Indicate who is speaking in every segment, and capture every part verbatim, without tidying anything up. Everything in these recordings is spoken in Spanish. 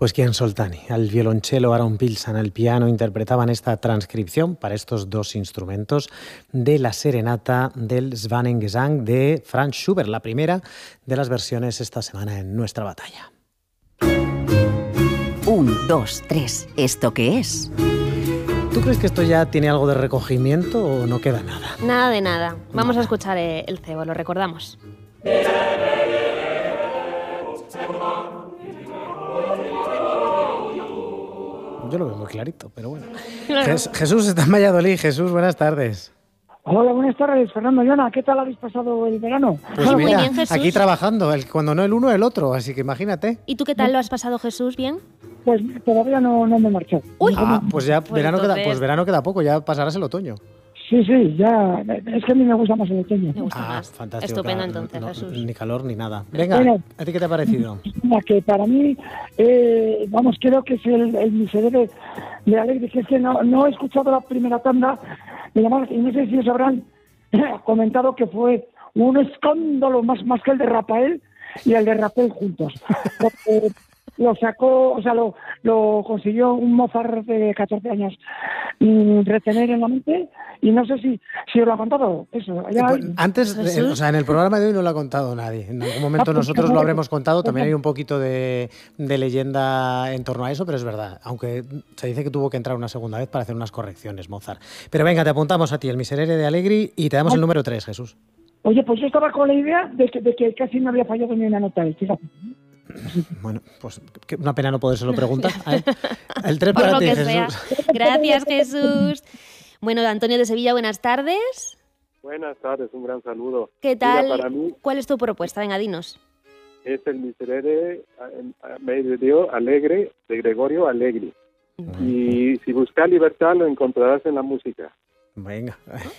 Speaker 1: Pues Kian Soltani, al violonchelo, Aaron Pilsan al piano, interpretaban esta transcripción para estos dos instrumentos de la serenata del Schwanengesang de Franz Schubert, la primera de las versiones esta semana en Nuestra Batalla.
Speaker 2: Un, dos, tres. ¿Esto qué es?
Speaker 1: ¿Tú crees que esto ya tiene algo de recogimiento o no queda nada?
Speaker 3: Nada de nada. Vamos a escuchar el cebo, lo recordamos.
Speaker 1: Yo lo veo muy clarito, pero bueno. Jes- Jesús está en Valladolid. Jesús, buenas tardes.
Speaker 4: Hola, buenas tardes, Fernando y Ana. ¿Qué tal habéis pasado el verano?
Speaker 1: Pues
Speaker 3: Muy
Speaker 1: mira,
Speaker 3: bien, Jesús.
Speaker 1: aquí trabajando, el, cuando no el uno, el otro, así que imagínate.
Speaker 3: ¿Y tú qué tal lo has pasado, Jesús? ¿Bien?
Speaker 4: Pues todavía no, no me he marchado.
Speaker 3: Uy,
Speaker 1: Ah, pues ya
Speaker 3: Pues
Speaker 1: verano queda,
Speaker 3: entonces-
Speaker 1: pues verano queda poco, ya pasarás el otoño.
Speaker 4: Sí, sí, ya. Es que a mí me gusta más el otoño.
Speaker 3: me gusta
Speaker 1: Ah,
Speaker 3: más.
Speaker 1: fantástico.
Speaker 3: Estupendo,
Speaker 1: claro,
Speaker 3: entonces,
Speaker 1: no-
Speaker 3: Jesús.
Speaker 1: Ni calor ni nada. Venga,
Speaker 4: Bueno.
Speaker 1: ¿a ti qué te ha parecido?
Speaker 4: Mira, que para mí, eh, vamos, creo que es el, el miserere de Alegre, que es que no, no he escuchado la primera tanda de llamadas y no sé si os habrán comentado que fue un escándalo más, más que el de Rafael y el de Rafael juntos. Porque lo sacó, o sea, lo, lo consiguió un Mozart de catorce años mm, retener en la mente y no sé si, si os lo ha contado. Eso, ya,
Speaker 1: Pues, antes, de-
Speaker 3: Jesús.
Speaker 1: o sea, en el programa de hoy no lo ha contado nadie. En algún momento
Speaker 4: Ah, pues,
Speaker 1: nosotros lo
Speaker 4: claro.
Speaker 1: habremos contado. También hay un poquito de, de leyenda en torno a eso, pero es verdad. Aunque se dice que tuvo que entrar una segunda vez para hacer unas correcciones, Mozart. Pero venga, te apuntamos a ti, el Miserere de Allegri, y te damos el número tres, Jesús.
Speaker 4: Oye, pues yo estaba con la idea de que, de que casi no había fallado ni una nota. Fíjate.
Speaker 1: Bueno, pues qué- una pena no podérselo preguntar. A él. El tres
Speaker 3: Por
Speaker 1: para
Speaker 3: lo
Speaker 1: ti,
Speaker 3: que
Speaker 1: Jesús.
Speaker 3: sea. Gracias, Jesús. Bueno, Antonio de Sevilla, buenas tardes.
Speaker 5: Buenas tardes, un gran saludo.
Speaker 3: ¿Qué tal?
Speaker 5: Mira, para mí
Speaker 3: ¿Cuál es tu propuesta? Venga, dinos.
Speaker 5: es el Miserere medio alegre de Gregorio Allegri. Y si buscas libertad lo encontrarás en la música.
Speaker 1: Venga.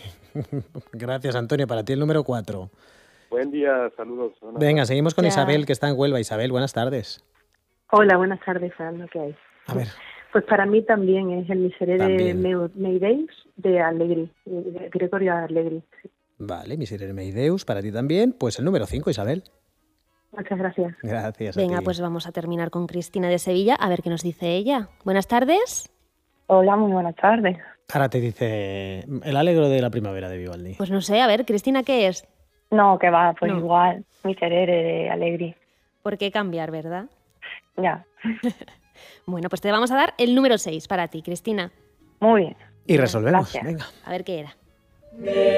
Speaker 1: Gracias, Antonio. Para ti el número cuatro.
Speaker 5: Buen día, saludos. Buenas
Speaker 1: Venga,
Speaker 5: tardes.
Speaker 1: seguimos con
Speaker 3: Ya.
Speaker 1: Isabel, que está en Huelva. Isabel, buenas tardes.
Speaker 6: Hola, buenas tardes, Fernando, ¿qué hay?
Speaker 1: A ver.
Speaker 6: Pues para mí también es el Miserere
Speaker 1: También.
Speaker 6: Meu- Meideus de Allegri, de Gregorio Allegri. Sí.
Speaker 1: Vale, Miserere Meideus, para ti también. Pues el número cinco, Isabel.
Speaker 6: Muchas gracias.
Speaker 1: Gracias a
Speaker 3: Venga,
Speaker 1: ti.
Speaker 3: pues vamos a terminar con Cristina de Sevilla, a ver qué nos dice ella. Buenas tardes.
Speaker 6: Hola, muy buenas tardes.
Speaker 1: Ahora te dice el alegro de la primavera de Vivaldi.
Speaker 3: Pues no sé, a ver, Cristina, ¿qué es?
Speaker 6: No, que va, pues
Speaker 3: No.
Speaker 6: igual, Miserere de Allegri.
Speaker 3: ¿Por qué cambiar, verdad?
Speaker 6: Ya,
Speaker 3: Bueno, pues te vamos a dar el número seis para ti, Cristina.
Speaker 6: muy bien.
Speaker 1: Y resolvemos.
Speaker 6: Gracias.
Speaker 1: Venga.
Speaker 3: A ver qué era.